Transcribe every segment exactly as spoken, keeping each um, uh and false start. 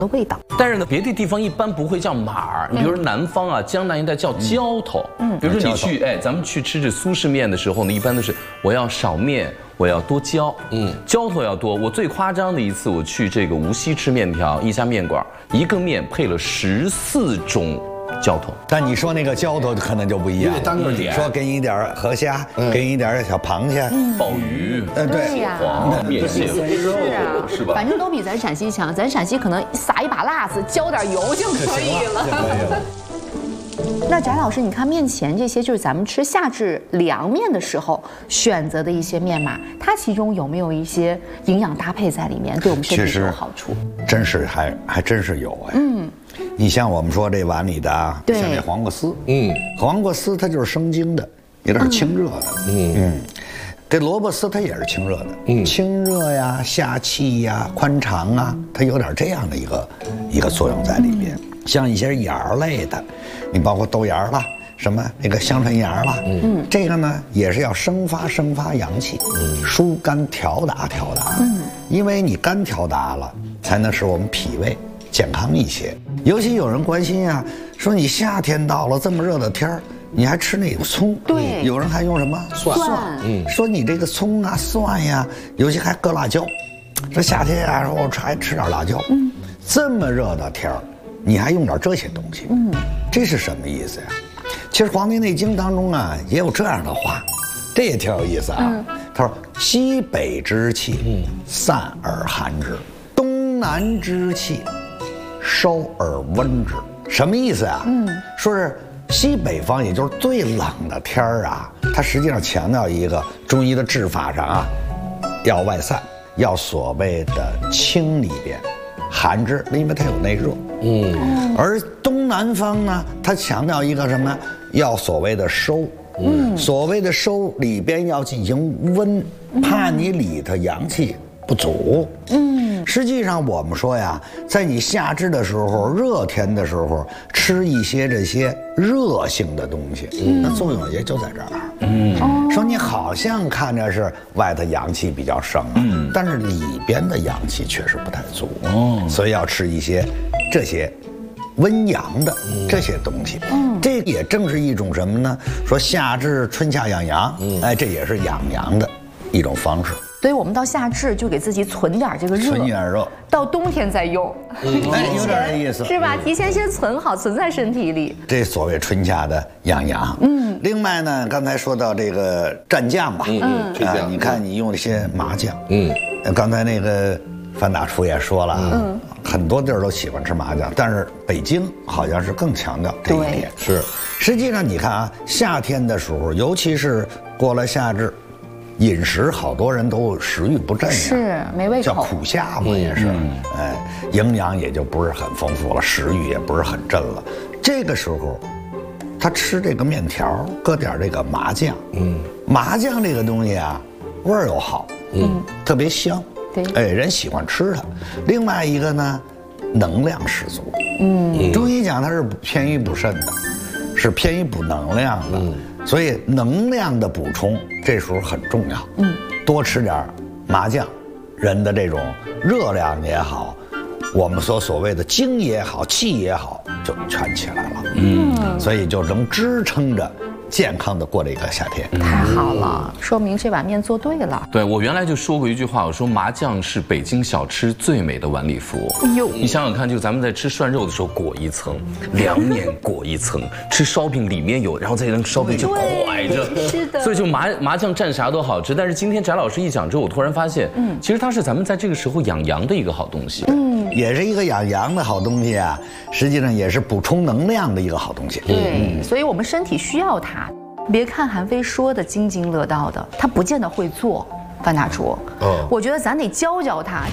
的味道。 但是呢，别的地方一般不会叫马儿，你比如说南方啊，江南一带叫浇头。嗯，比如说你去，哎，咱们去吃这苏式面的时候呢，一般都是我要少面，我要多浇，嗯，浇头要多。我最夸张的一次，我去这个无锡吃面条，一家面馆，一个面配了十四种。浇头， 但你说那个浇头可能就不一样， 单个点， 说给你一点河虾，给你一点小螃蟹、 鲍鱼， 呃，对呀， 面线肉，是吧？ 反正都比咱陕西强，咱陕西可能撒一把辣子，浇点油就可以了。那翟老师，你看面前这些就是咱们吃夏至凉面的时候选择的一些面码，它其中有没有一些营养搭配在里面，对我们身体有好处？ 真是还还真是有哎。嗯，你像我们说这碗里的啊，像这黄瓜丝，嗯，黄瓜丝它就是生津的，有点清热的，嗯嗯。这萝卜丝它也是清热的，嗯，清热呀、下气呀、宽肠啊，它有点这样的一个一个作用在里边。像一些芽儿类的，你包括豆芽啦，什么那个香椿芽啦，嗯，这个呢也是要生发生发阳气，嗯，疏肝调达调达，嗯，因为你肝调达了，才能使我们脾胃健康一些。尤其有人关心啊，说你夏天到了这么热的天儿，你还吃那个葱？ 对， 有人还用什么蒜？蒜， 嗯，说你这个葱啊、蒜呀，尤其还搁辣椒。说夏天呀，说我还吃点辣椒。嗯，这么热的天儿，你还用点这些东西？嗯，这是什么意思呀？其实《黄帝内经》当中啊，也有这样的话，这也挺有意思啊。嗯、他说：“西北之气，嗯，散而寒之；东南之气，收而温之。”什么意思啊？嗯，说是。西北方，也就是最冷的天儿啊，它实际上强调一个中医的治法上啊，要外散，要所谓的清里边，寒之，因为它有内热。嗯，而东南方呢，它强调一个什么？要所谓的收。嗯，所谓的收里边要进行温，怕你里头阳气不足。嗯，实际上我们说呀，在你夏至的时候，热天的时候，吃一些这些热性的东西，嗯、那作用也就在这儿。嗯，说你好像看着是外头阳气比较盛，嗯，但是里边的阳气确实不太足。哦，所以要吃一些这些温阳的这些东西。嗯，这也正是一种什么呢？说夏至春夏养阳，嗯、哎，这也是养阳的一种方式。 所以我们到夏至就给自己存点这个热， 存点热， 到冬天再用。 嗯、哎，有点这意思， 是吧？提前先存好，存在身体里。 这所谓春夏的养阳。嗯。另外呢，刚才说到这个蘸酱吧，嗯，啊，你看你用这些麻酱，嗯，刚才那个范大厨也说了，嗯，很多地儿都喜欢吃麻酱，但是北京好像是更强调这一点。 是。 实际上你看啊，夏天的时候，尤其是过了夏至。饮食好多人都食欲不振呀， 是没胃口， 叫苦夏嘛也是，嗯、哎，营养也就不是很丰富了，食欲也不是很振了。这个时候，他吃这个面条，搁点这个麻酱，嗯，麻酱这个东西啊，味儿又好，嗯，特别香，对，哎，人喜欢吃它。另外一个呢，能量十足，嗯，中医讲它是偏于补肾的，是偏于补能量的。嗯，所以能量的补充这时候很重要，嗯，多吃点麻酱，人的这种热量也好，我们所所谓的精也好，气也好，就全起来了，嗯，所以就能支撑着健康的过这个夏天。 太好了，说明这碗面做对了。 对，我原来就说过一句话，我说麻酱是北京小吃最美的晚礼服。哟，你想想看，就咱们在吃涮肉的时候裹一层，凉面裹一层，吃烧饼里面有，然后再让烧饼就拐着，是的。所以就麻麻酱蘸啥都好吃。但是今天翟老师一讲之后，我突然发现，嗯，其实它是咱们在这个时候养阳的一个好东西。嗯， 也是一个养阳的好东西啊，实际上也是补充能量的一个好东西。 对，嗯、所以我们身体需要它。别看韩非说的津津乐道的，他不见得会做。范大厨，哦，我觉得咱得教教他。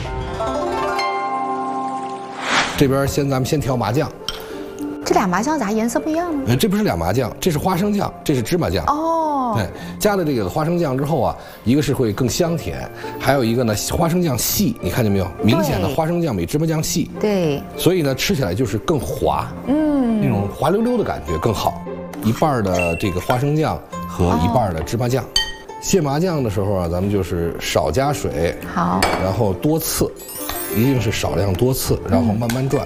这边先咱们先调麻酱。 这俩麻酱咋颜色不一样呢？ 呃，这不是俩麻酱，这是花生酱，这是芝麻酱。哦，对，加了这个花生酱之后啊，一个是会更香甜，还有一个呢，花生酱细，你看见没有？明显的花生酱比芝麻酱细。对，所以呢，吃起来就是更滑，嗯，那种滑溜溜的感觉更好。一半的这个花生酱和一半的芝麻酱，卸麻酱的时候啊，咱们就是少加水，好，然后多次，一定是少量多次，然后慢慢转，